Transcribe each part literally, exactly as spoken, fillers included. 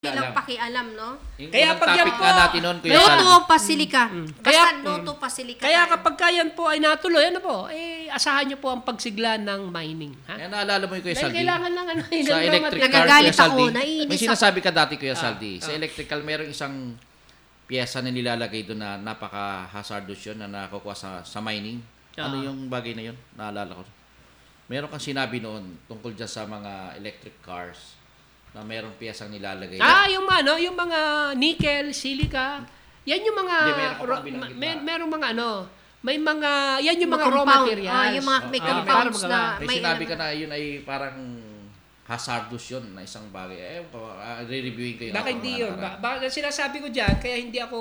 nilang pakialam, no? Yung Kaya unang pag yan topic po, nga natin noon, Kuya No Saldi. to Basilica. Mm. Basta Kaya- no to Basilica. Kaya tayo. kapag yan po ay natuloy, ano po, eh, asahan nyo po ang pagsigla ng mining. Ha? Kaya naalala mo yung Kuya Dahil Saldi. kailangan lang ano, yun Sa ang electric raw car, Nagagalit Kuya Saldi. ako, naiinis May ako. sinasabi ka dati, Kuya Ah, Saldi. Sa ah. electrical, merong isang piyesa na nilalagay doon na napaka-hazardous yun na nakukuha sa, sa mining. Ano Ah. yung bagay na yun? Naalala ko. Meron kang sinabi noon tungkol dyan sa mga electric cars na merong piyesang nilalagay. Ah, yung ano, yung mga nickel, silica, yan yung mga Hindi, meron ka pang ro- binanggit may, na- merong mga ano, may mga, yan yung mga, Mga raw compound. materials. Ah, yung mga may Ah, compounds para na May may sinabi alam- ka na yun ay parang hazardous yun na isang bagay. Eh, uh, re-reviewin ko yun. Baka ako hindi mga yun. nakaraan. Ba, ba, sinasabi ko dyan, kaya hindi ako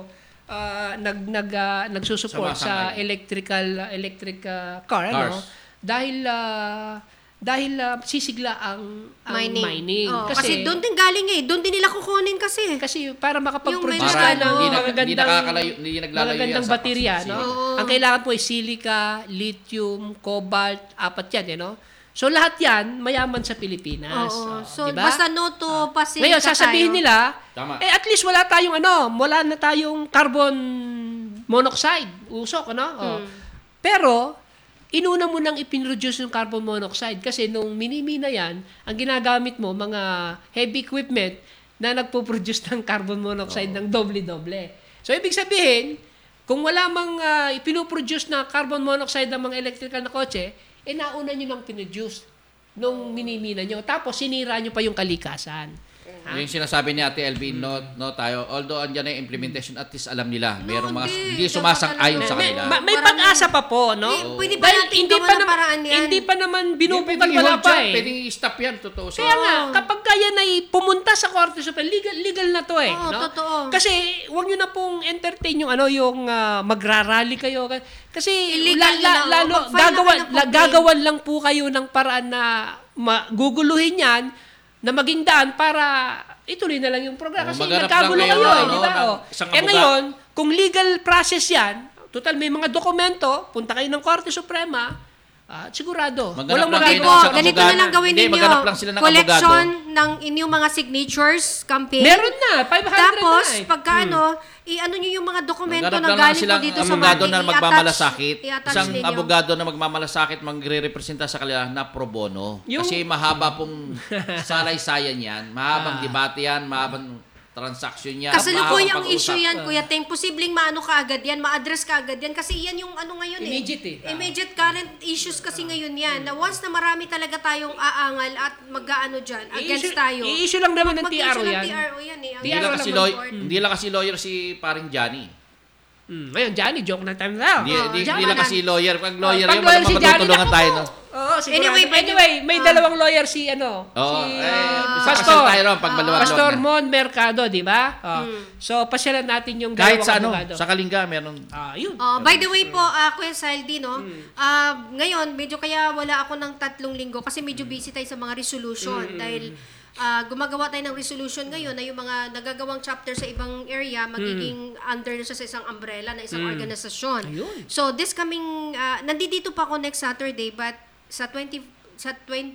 ah, nag, nag, ah, nagsusupport sa Sumasang-ayon. electrical electric ah, car. Ano? Cars. Dahil ah, dahil ah, sisigla ang, ang mining. mining. Oo, kasi, kasi, doon din galing eh. Doon din nila kukunin kasi. kasi para makapag-produce Yung ka may ng ano, hindi, na, hindi magagandang, nakakalayo, hindi naglalayo magagandang yan sa baterya. pag- No? Oo. Ang kailangan po ay silica, lithium, cobalt, apat yan. Eh, no? So lahat yan, mayaman sa Pilipinas. Oo. Oh, So, diba? basta no to Basilica Ngayon, sasabihin tayo. nila, Tama. eh at least wala tayong ano, wala na tayong carbon monoxide, usok, ano? Oh. Hmm. Pero, inuna mo nang ipinroduce yung carbon monoxide kasi nung minimina yan, ang ginagamit mo, mga heavy equipment na nagpo-produce ng carbon monoxide ng doble-doble. So, ibig sabihin, kung wala mang uh, ipinoproduce na carbon monoxide ng mga electrical na kotse, eh nauna nyo nang pinoduce nung minimina nyo. Tapos, sinira nyo pa yung kalikasan. Ha? Yung sinasabi ni Ate L B, no, no tayo, although andyan na yung implementation, at least alam nila, merong mga, hindi. hindi sumasang-ayon sa May, kanila. ma- may Maraming- pag-asa pa po, no? Eh, pwede ba Dahil natin hindi gawan pa ng naman- paraan yan? Hindi pa naman Hindi binubukan, pwedeng wala i-hold pa yan, eh. pwedeng i-stop yan, totoo. Kaya nga, Oo. kapag kaya na pumunta sa Korte Suprema, legal, legal na to eh. Oo, no? totoo. Kasi huwag nyo na pong entertain yung ano, yung ah, magrarally kayo. Kasi Illegal la- yun la- na, lalo, oh. Mag-file na gagawan, kayo ng la- complaint. gagawan lang po kayo ng paraan na maguguluhin yan, na maging daan para ituloy na lang yung programa. Oo, Kasi maghanap nagkagulo lang kayo, kayo, eh, ano, di ba? ng Oh. isang Eh abogado. ngayon, kung legal process yan, total may mga dokumento, punta kayo ng Korte Suprema, ah, sigurado. Maghanap Walang lang Hindi kayo po, ng isang ganito abogado. na lang gawin Hindi, ninyo. maghanap lang sila ng Collection abogado. ng inyong mga signatures campaign. Meron na, five hundred Tapos, na eh. pagka ano, i-ano nyo yung mga dokumento Maghanap na lang galing po silang dito sa abogado Monday, na i-attach- magmamalasakit. i-attach Isang ninyo. abogado na magmamalasakit, magre-representa sa kanila na pro bono. Yung- Kasi mahaba pong salaysayan yan. Mahabang Ah. debate yan, mahabang transaction yan. Kasalukuyang mahabang issue pag-usap. yan, Kuya Teng. Posibleng maano ka agad yan, ma-address ka agad yan. Kasi yan yung ano ngayon eh. Immediate eh. Ah. Immediate current issues kasi ngayon yan. Na once na marami talaga tayong aangal at mag-aano dyan, against I-issue- tayo. I-issue lang naman ng T R O Mag-issue ng yan. T R O yan eh. Ang Hindi lang T R O kasi lang lawyer, board. hindi lang kasi lawyer si paring Johnny. Hmm. Ngayon, Johnny, joke na time na. Hindi, Oo, hindi, diyan hindi ka lang na. kasi lawyer. Pag lawyer Pag yun, lawyer si Johnny, matutulungan naku tayo, po. no? Oo, sigurado. Anyway, Anyway, by the- may ah. dalawang lawyer si ano, Oo, si eh, ah, sa Pastor. tayo ron, pag maluwag-luwag Pastor na. Mon Mercado, di ba? Oh. Hmm. So, pasyalan natin yung Kahit dalawang sa ano, abogado. sa Kalinga, meron. Ah, yun. Oh, by the way po, uh, Kuya Saldi, no? Hmm. ah, ngayon, medyo kaya wala ako ng tatlong linggo kasi medyo Hmm. busy tayo sa mga resolution. Dahil ah, gumagawa tayo ng resolution ngayon na yung mga nagagawang chapter sa ibang area magiging under na siya sa isang umbrella na isang organisasyon. Hmm. Ayun. So, this coming, uh, nandito pa ako next Saturday, but sa twenty sa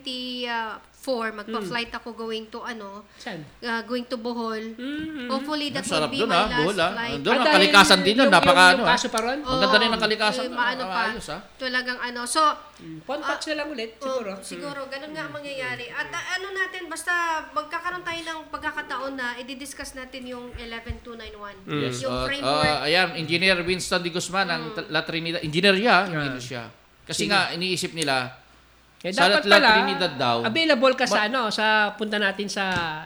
twenty-four, magpa-flight ako going to ano, Saan? uh, going to Bohol. Mm-hmm. Hopefully, that Ang will sarap be doon, my ha? last Bohol, ha? flight. Doon, ang dahil kalikasan din nun, yung- napaka yung- ano, yung ha? kaso pa ron? Ang ganda rin ng kalikasan. Eh, maano pa. Ayos, ha? Talagang ano. So, Contact na lang ulit, siguro. oh, siguro, ganun nga ang mangyayari. At ah, ano natin, basta magkakaroon tayo ng pagkakataon na i-discuss natin yung eleven two ninety-one. Yes. Yung Uh, framework. uh, ayan, Engineer Winston de Guzman ng La Trinidad. Engineer siya, engineer siya. Kasi nga, iniisip nila, Eh, sa dapat La pala, Trinidad daw, available ka sa ano, sa punta natin sa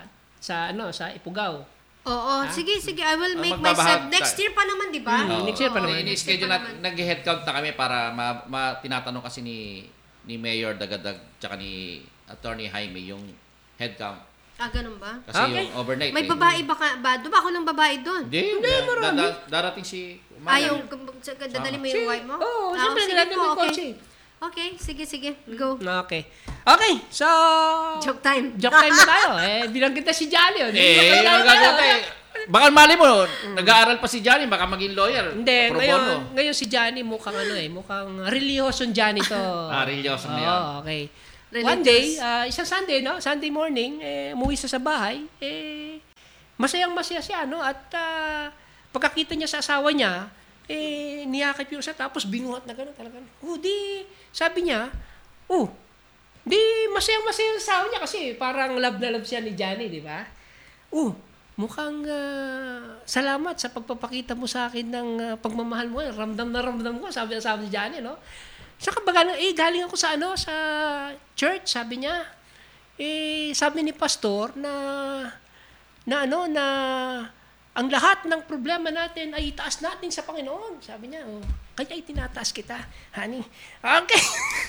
sa ano, sa Ipugaw. Oo, sige, sige. I will Ah, make magbabahat myself. Next tayo. year pa naman, di ba? Mm, next year pa Oo, naman. next year Ini-schedule pa na, naman. nag-headcount na kami para ma, ma- tinatanong kasi ni ni Mayor Dagadag tsaka ni Attorney Jaime yung headcount. Ah, ganun ba? Kasi Okay. yung overnight. May eh. babae ba ka? Ba? Doon ba ako ng babae doon? Hindi, hindi marami. darating si Ah, Umaga. yung dadali mo yung wife mo? Oo, oh, Ah, siyempre, sige nilagyan po, mo yung okay. kotse. Okay, sige, sige. Go. Okay. Okay, so... Joke time. Joke time na tayo. Eh, bilang kita si Jolly. Oh. Eh, yung gagawin eh. Baka mali mo, nag-aaral pa si Johnny, baka maging lawyer. Hindi, Pro ngayon, bono. ngayon si Johnny mukhang ano eh, mukhang relihosong Johnny to. Ah, religyoso na yan. Oo, okay. Religious. One day, ah, isang Sunday, no? Sunday morning, eh, umuwi siya sa bahay, eh, masayang-masaya siya, no? At ah, pagkakita niya sa asawa niya, eh, niyakap yung isa, tapos binuhat na gano'n talaga. Oh, di, sabi niya, oh, di, masayang-masaya yung asawa niya kasi parang love na love siya ni Johnny, di ba? Oh, mukhang ah, salamat sa pagpapakita mo sa akin ng ah, pagmamahal mo. Ramdam na ramdam ko, sabi sa ni Johnny, no? Saka baga, eh, galing ako sa ano, sa church, sabi niya. Eh, sabi ni pastor na, na ano, na ang lahat ng problema natin ay itaas natin sa Panginoon. Sabi niya, oh, kaya itinataas kita, honey. Okay.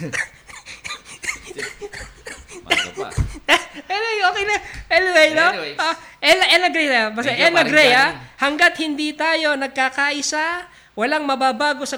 Bago pa. Anyway, okay na. Anyway, no? Anyways. Uh, Ella, Ella Gray, na. Basta Thank you, Ella Paring Gray, Johnny. ha? Hanggat hindi tayo nagkakaisa, walang mababago sa